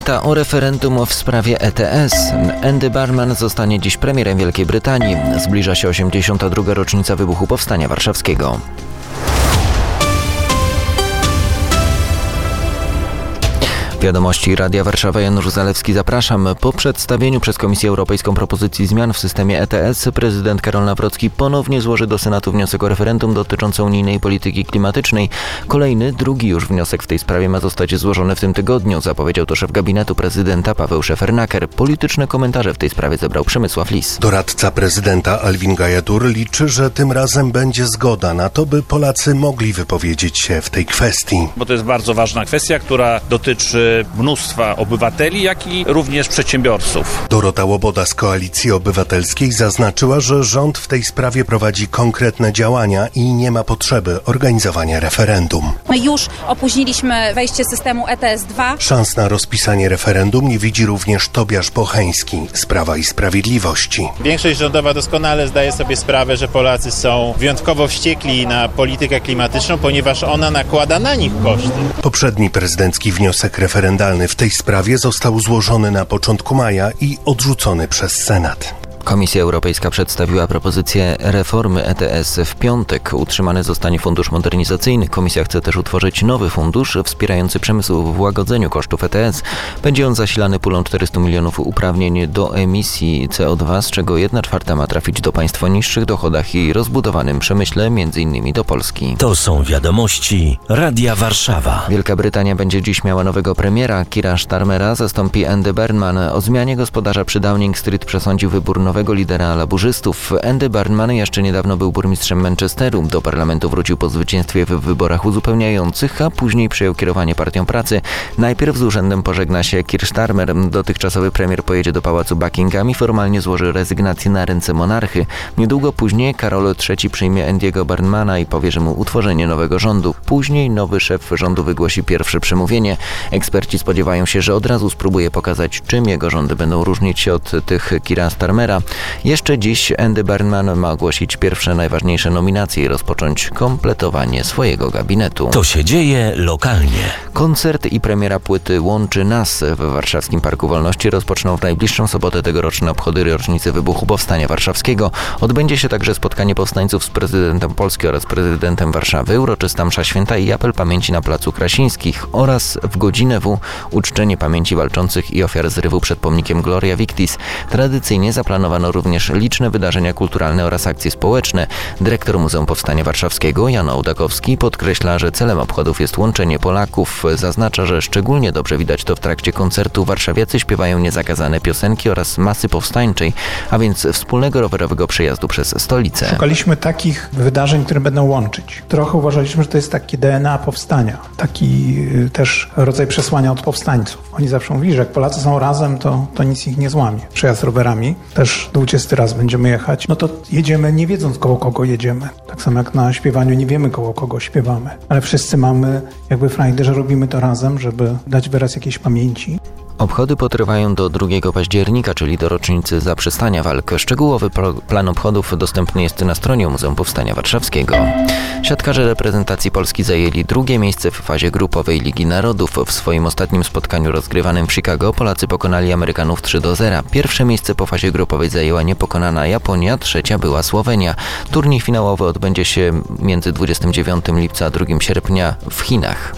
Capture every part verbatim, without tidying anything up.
O referendum w sprawie E T S. Andy Burnham zostanie dziś premierem Wielkiej Brytanii. Zbliża się osiemdziesiąta druga rocznica wybuchu Powstania Warszawskiego. Wiadomości Radia Warszawa, Janusz Zalewski, zapraszam. Po przedstawieniu przez Komisję Europejską propozycji zmian w systemie E T S prezydent Karol Nawrocki ponownie złoży do Senatu wniosek o referendum dotyczące unijnej polityki klimatycznej. Kolejny, drugi już wniosek w tej sprawie ma zostać złożony w tym tygodniu, zapowiedział to szef gabinetu prezydenta Paweł Szefernaker. Polityczne komentarze w tej sprawie zebrał Przemysław Lis. Doradca prezydenta Alvin Gajadur liczy, że tym razem będzie zgoda na to, by Polacy mogli wypowiedzieć się w tej kwestii. Bo to jest bardzo ważna kwestia, która dotyczy mnóstwa obywateli, jak i również przedsiębiorców. Dorota Łoboda z Koalicji Obywatelskiej zaznaczyła, że rząd w tej sprawie prowadzi konkretne działania i nie ma potrzeby organizowania referendum. My już opóźniliśmy wejście systemu E T S dwa. Szans na rozpisanie referendum nie widzi również Tobiasz Bocheński z Prawa i Sprawiedliwości. Większość rządowa doskonale zdaje sobie sprawę, że Polacy są wyjątkowo wściekli na politykę klimatyczną, ponieważ ona nakłada na nich koszty. Poprzedni prezydencki wniosek referendalny w tej sprawie został złożony na początku maja i odrzucony przez Senat. Komisja Europejska przedstawiła propozycję reformy E T S w piątek. Utrzymany zostanie fundusz modernizacyjny. Komisja chce też utworzyć nowy fundusz wspierający przemysł w łagodzeniu kosztów E T S. Będzie on zasilany pulą czterysta milionów uprawnień do emisji C O dwa, z czego jedna czwarta ma trafić do państw o niższych dochodach i rozbudowanym przemyśle, między innymi do Polski. To są wiadomości Radia Warszawa. Wielka Brytania będzie dziś miała nowego premiera. Keira Starmera zastąpi Andy Burnham. O zmianie gospodarza przy Downing Street przesądził wybór nowego lidera laburzystów. Andy Burnham jeszcze niedawno był burmistrzem Manchesteru. Do parlamentu wrócił po zwycięstwie w wyborach uzupełniających, a później przejął kierowanie partią pracy. Najpierw z urzędem pożegna się Keir Starmer. Dotychczasowy premier pojedzie do pałacu Buckingham i formalnie złoży rezygnację na ręce monarchy. Niedługo później Karol trzeci przyjmie Andy'ego Burnhama i powierzy mu utworzenie nowego rządu. Później nowy szef rządu wygłosi pierwsze przemówienie. Eksperci spodziewają się, że od razu spróbuje pokazać, czym jego rządy będą różnić się od tych Keira Starmera. Jeszcze dziś Andy Burnham ma ogłosić pierwsze najważniejsze nominacje i rozpocząć kompletowanie swojego gabinetu. To się dzieje lokalnie. Koncert i premiera płyty Łączy Nas w Warszawskim Parku Wolności rozpoczną w najbliższą sobotę tegoroczne obchody rocznicy wybuchu Powstania Warszawskiego. Odbędzie się także spotkanie powstańców z prezydentem Polski oraz prezydentem Warszawy, uroczysta msza święta i apel pamięci na Placu Krasińskich oraz w godzinę W uczczenie pamięci walczących i ofiar zrywu przed pomnikiem Gloria Victis. Tradycyjnie zaplanowano również liczne wydarzenia kulturalne oraz akcje społeczne. Dyrektor Muzeum Powstania Warszawskiego Jan Ołdakowski podkreśla, że celem obchodów jest łączenie Polaków. Zaznacza, że szczególnie dobrze widać to w trakcie koncertu. Warszawiacy śpiewają niezakazane piosenki oraz masy powstańczej, a więc wspólnego rowerowego przejazdu przez stolicę. Szukaliśmy takich wydarzeń, które będą łączyć. Trochę uważaliśmy, że to jest takie D N A powstania, taki też rodzaj przesłania od powstańców. Oni zawsze mówili, że jak Polacy są razem, to, to nic ich nie złamie. Przejazd rowerami, też dwudziesty raz będziemy jechać, no to jedziemy nie wiedząc, koło kogo jedziemy. Tak samo jak na śpiewaniu nie wiemy, koło kogo śpiewamy. Ale wszyscy mamy jakby frajdę, że robimy to razem, żeby dać wyraz jakiejś pamięci. Obchody potrwają do drugiego października, czyli do rocznicy zaprzestania walk. Szczegółowy plan obchodów dostępny jest na stronie Muzeum Powstania Warszawskiego. Siatkarze reprezentacji Polski zajęli drugie miejsce w fazie grupowej Ligi Narodów. W swoim ostatnim spotkaniu rozgrywanym w Chicago Polacy pokonali Amerykanów trzy do zera. Pierwsze miejsce po fazie grupowej zajęła niepokonana Japonia, trzecia była Słowenia. Turniej finałowy odbędzie się między dwudziestego dziewiątego lipca a drugiego sierpnia w Chinach.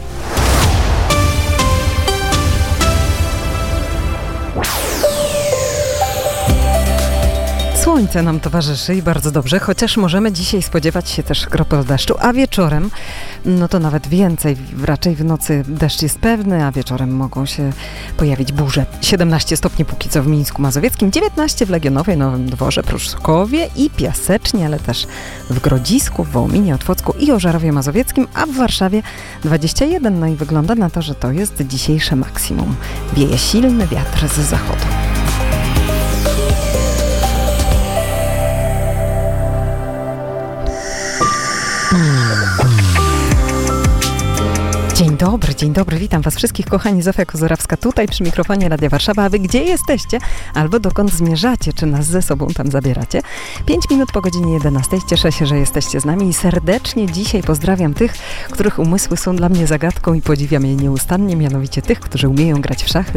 Słońce nam towarzyszy i bardzo dobrze, chociaż możemy dzisiaj spodziewać się też kropel deszczu, a wieczorem, no to nawet więcej. Raczej w nocy deszcz jest pewny, a wieczorem mogą się pojawić burze. siedemnaście stopni póki co w Mińsku Mazowieckim, dziewiętnaście w Legionowej, Nowym Dworze, Pruszkowie i Piasecznie, ale też w Grodzisku, w Wołominie, Otwocku i Ożarowie Mazowieckim, a w Warszawie dwadzieścia jeden. No i wygląda na to, że to jest dzisiejsze maksimum. Wieje silny wiatr z zachodu. Dzień dobry. dobry, dzień dobry, witam Was wszystkich, kochani. Zofia Kozorawska tutaj przy mikrofonie Radia Warszawa. A Wy gdzie jesteście? Albo dokąd zmierzacie? Czy nas ze sobą tam zabieracie? Pięć minut po godzinie jedenastej. Cieszę się, że jesteście z nami i serdecznie dzisiaj pozdrawiam tych, których umysły są dla mnie zagadką i podziwiam je nieustannie, mianowicie tych, którzy umieją grać w szachy,